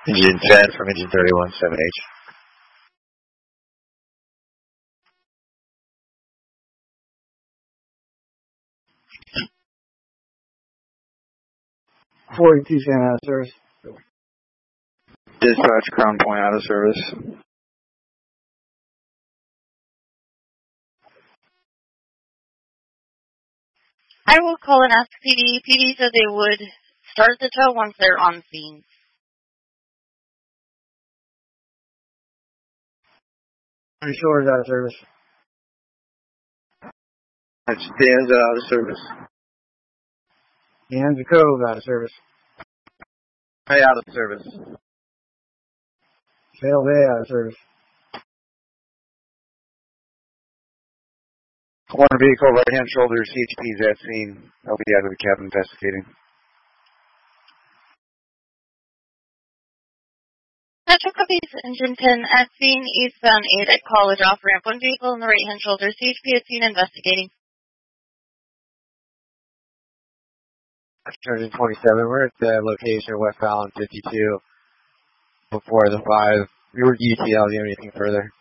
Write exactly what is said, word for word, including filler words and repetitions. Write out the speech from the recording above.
Engine ten from engine thirty-one, seven H. forty-two ten out of service. Dispatch Crown Point out of service. I will call and ask P D. P D said they would start the tow once they're on scene. Three Shores out of service. That's Danza out of service. Danza Cove out of service. Hey, out of service. Sail Bay out of service. One vehicle, right hand shoulder, C H Ps at scene. I'll be out of the cabin investigating. Metro copies, engine ten at scene, eastbound eight at College off ramp. One vehicle in the right hand shoulder, C H P at scene investigating. Engine twenty-seven, we're at the location westbound fifty-two before the five. We were E T L, do you have anything further?